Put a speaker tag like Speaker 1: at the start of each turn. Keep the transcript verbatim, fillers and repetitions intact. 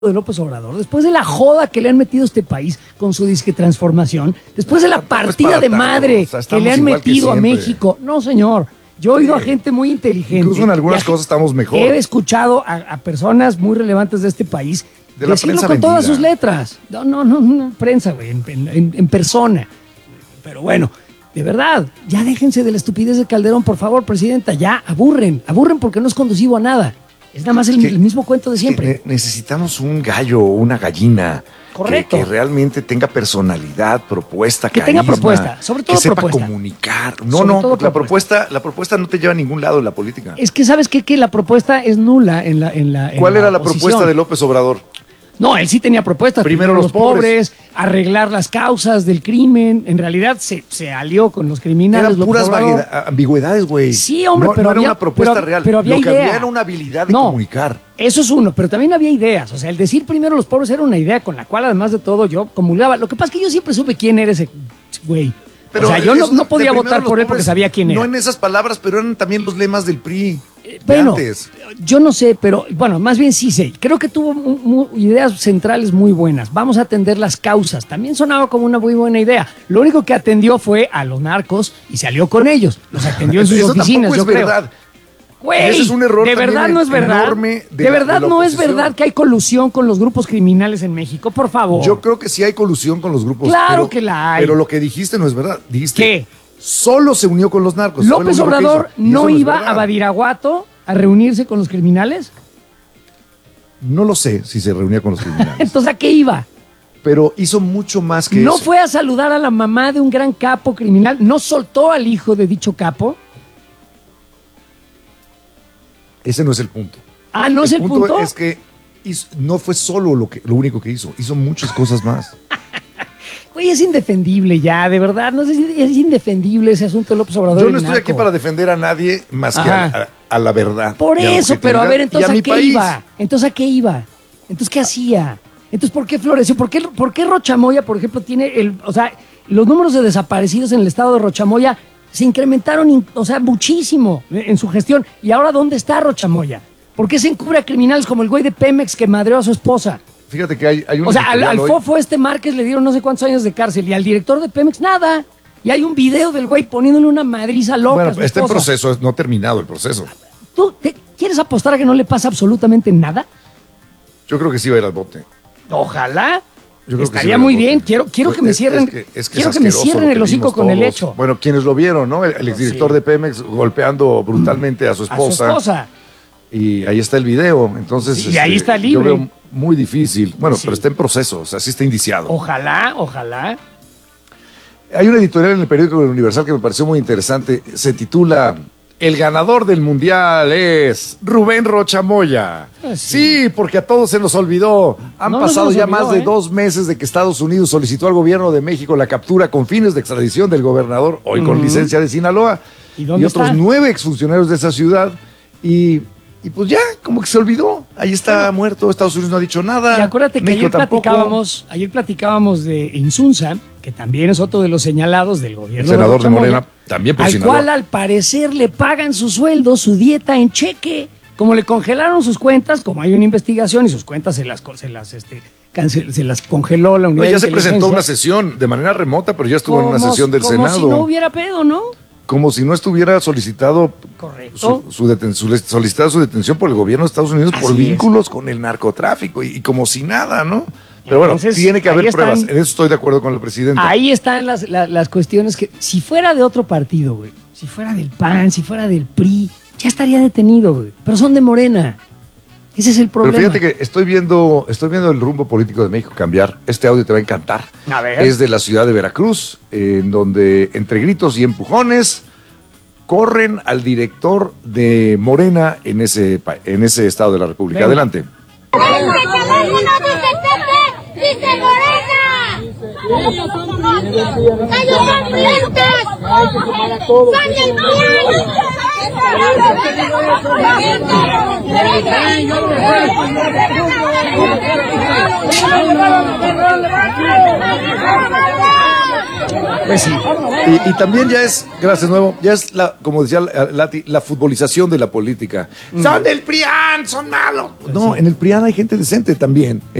Speaker 1: de López Obrador, después de la joda que le han metido a este país con su disque transformación, después de la partida de madre, o sea, que le han metido que a México. No, señor. Yo he oído sí. a gente muy inteligente.
Speaker 2: Incluso en algunas cosas estamos mejor.
Speaker 1: He escuchado a, a personas muy relevantes de este país de la decirlo con vendida. Todas sus letras. No, no, no, no prensa, güey, en, en, en persona. Pero bueno, de verdad, ya déjense de la estupidez de Calderón, por favor, presidenta. Ya aburren, aburren porque no es conducivo a nada. Es nada más el, el mismo cuento de siempre.
Speaker 2: Ne necesitamos un gallo, una gallina.
Speaker 1: Correcto.
Speaker 2: Que, que realmente tenga personalidad, propuesta,
Speaker 1: que
Speaker 2: carisma,
Speaker 1: tenga propuesta, sobre todo
Speaker 2: que sepa
Speaker 1: propuesta.
Speaker 2: comunicar. No,
Speaker 1: sobre
Speaker 2: no,
Speaker 1: propuesta.
Speaker 2: la propuesta, la propuesta no te lleva a ningún lado en la política.
Speaker 1: Es que sabes qué? que la propuesta es nula en la en la en
Speaker 2: ¿Cuál
Speaker 1: la
Speaker 2: era la
Speaker 1: oposición.
Speaker 2: propuesta de López Obrador?
Speaker 1: No, él sí tenía propuestas.
Speaker 2: Primero, Primero los pobres. pobres,
Speaker 1: arreglar las causas del crimen. En realidad se, se alió con los criminales.
Speaker 2: Eran puras ambigüedades, güey.
Speaker 1: Sí, hombre,
Speaker 2: no,
Speaker 1: pero
Speaker 2: no
Speaker 1: había,
Speaker 2: era una propuesta
Speaker 1: pero,
Speaker 2: real.
Speaker 1: Pero había
Speaker 2: Lo que
Speaker 1: idea.
Speaker 2: había era una habilidad de
Speaker 1: no,
Speaker 2: comunicar.
Speaker 1: Eso es uno, pero también había ideas. O sea, el decir primero los pobres era una idea con la cual, además de todo, yo comulgaba. Lo que pasa es que yo siempre supe quién era ese güey. Pero o sea, yo no, no podía votar por él porque sabía quién era.
Speaker 2: No en esas palabras, pero eran también los lemas del P R I.
Speaker 1: Eh, bueno, yo no sé, pero bueno, más bien sí sé. Creo que tuvo muy, muy, ideas centrales muy buenas. Vamos a atender las causas. También sonaba como una muy buena idea. Lo único que atendió fue a los narcos y salió con ellos. Los atendió en sus
Speaker 2: Eso
Speaker 1: oficinas,
Speaker 2: es
Speaker 1: yo creo.
Speaker 2: Verdad.
Speaker 1: Güey,
Speaker 2: ese es un error
Speaker 1: de verdad no es verdad.
Speaker 2: De,
Speaker 1: de verdad de no es verdad que hay colusión con los grupos criminales en México, por favor.
Speaker 2: Yo creo que sí hay colusión con los grupos.
Speaker 1: Claro
Speaker 2: pero,
Speaker 1: que la hay.
Speaker 2: Pero lo que dijiste no es verdad. Dijiste
Speaker 1: ¿Qué?
Speaker 2: Solo se unió con los narcos.
Speaker 1: López Obrador no iba a Badiraguato a reunirse con los criminales.
Speaker 2: No lo sé si se reunía con los criminales.
Speaker 1: Entonces, ¿a qué iba?
Speaker 2: Pero hizo mucho más que
Speaker 1: no
Speaker 2: eso.
Speaker 1: No fue a saludar a la mamá de un gran capo criminal, no soltó al hijo de dicho capo.
Speaker 2: Ese no es el punto.
Speaker 1: Ah, ¿no
Speaker 2: el
Speaker 1: es el
Speaker 2: punto?
Speaker 1: punto?
Speaker 2: Es que hizo, no fue solo lo, que, lo único que hizo, hizo muchas cosas más.
Speaker 1: Güey, es indefendible ya, de verdad, no sé si es indefendible ese asunto de López Obrador.
Speaker 2: Yo no estoy aquí para defender a nadie más Ajá. que a, a, a la verdad.
Speaker 1: Por eso, pero tenga, a ver, entonces ¿a, a qué
Speaker 2: país.
Speaker 1: iba? Entonces, ¿a qué iba? Entonces, ¿qué hacía? Entonces, ¿por qué floreció? ¿Por qué, por qué Rochamoya, por ejemplo, tiene el, o sea, los números de desaparecidos en el estado de Rochamoya se incrementaron, o sea, muchísimo en su gestión? ¿Y ahora dónde está Rochamoya? ¿Por qué se encubre a criminales como el güey de Pemex que madreó a su esposa?
Speaker 2: Fíjate que hay, hay un...
Speaker 1: O sea, al, al fofo este Márquez le dieron no sé cuántos años de cárcel y al director de Pemex nada. Y hay un video del güey poniéndole una madriza loca.
Speaker 2: Bueno, está en proceso, no ha terminado el proceso.
Speaker 1: ¿Tú te, quieres apostar a que no le pasa absolutamente nada?
Speaker 2: Yo creo que sí va a ir al bote.
Speaker 1: Ojalá.
Speaker 2: Yo creo
Speaker 1: Estaría
Speaker 2: que sí
Speaker 1: muy bien. Quiero, quiero que me cierren, es, es que, es que quiero que me cierren el hocico con el hecho.
Speaker 2: Bueno, quienes lo vieron, ¿no? El, el exdirector sí. de Pemex golpeando brutalmente a su esposa.
Speaker 1: A su esposa.
Speaker 2: Y ahí está el video. Entonces,
Speaker 1: sí, y ahí
Speaker 2: este,
Speaker 1: está libre.
Speaker 2: Yo veo muy difícil. Bueno, sí. pero está en proceso, o sea, sí está indiciado.
Speaker 1: Ojalá, ojalá.
Speaker 2: Hay una editorial en el periódico Universal que me pareció muy interesante. Se titula El ganador del mundial es Rubén Rochamoya. Ah, sí. sí, porque a todos se nos olvidó. Han no, pasado no ya olvidó, más de ¿eh? dos meses de que Estados Unidos solicitó al gobierno de México la captura con fines de extradición del gobernador, hoy uh-huh. con licencia de Sinaloa,
Speaker 1: y,
Speaker 2: y otros está? nueve exfuncionarios de esa ciudad. Y, y pues ya, como que se olvidó. Ahí está bueno. muerto, Estados Unidos no ha dicho nada.
Speaker 1: Y acuérdate que ayer platicábamos, ayer platicábamos de Insunza, que también es otro de los señalados del gobierno.
Speaker 2: El senador
Speaker 1: de,
Speaker 2: de Morena, también por
Speaker 1: al
Speaker 2: Sinaloa.
Speaker 1: cual al parecer le pagan su sueldo, su dieta en cheque. Como le congelaron sus cuentas, como hay una investigación y sus cuentas se las, se las, este, cancel, se las congeló la unidad
Speaker 2: no, ya
Speaker 1: de
Speaker 2: se presentó una sesión de manera remota, pero ya estuvo
Speaker 1: como,
Speaker 2: en una sesión del
Speaker 1: como
Speaker 2: Senado.
Speaker 1: Como si no hubiera pedo, ¿no?
Speaker 2: Como si no estuviera solicitado
Speaker 1: Correcto.
Speaker 2: Su, su, deten, su solicitada su detención por el gobierno de Estados Unidos Así por vínculos es. con el narcotráfico y, y como si nada, ¿no? Pero bueno, Entonces, tiene que haber están, pruebas. En eso estoy de acuerdo con el presidente.
Speaker 1: Ahí están las, las, las cuestiones que, si fuera de otro partido, güey, si fuera del P A N, si fuera del P R I, ya estaría detenido, güey. Pero son de Morena. Ese es el problema.
Speaker 2: Pero fíjate que estoy viendo, estoy viendo el rumbo político de México cambiar. Este audio te va a encantar.
Speaker 1: A ver.
Speaker 2: Es de la ciudad de Veracruz, en donde entre gritos y empujones corren al director de Morena en ese, en ese estado de la República. Venga. Adelante.
Speaker 3: ¡Dice Morena! ¡Ellos son clientes! ¡Son
Speaker 1: Pues sí.
Speaker 2: Y, y también ya es, gracias nuevo, ya es la, como decía Lati, la futbolización de la política. Mm. Son del PRIAN, son malos. No, en el PRIAN hay gente decente también.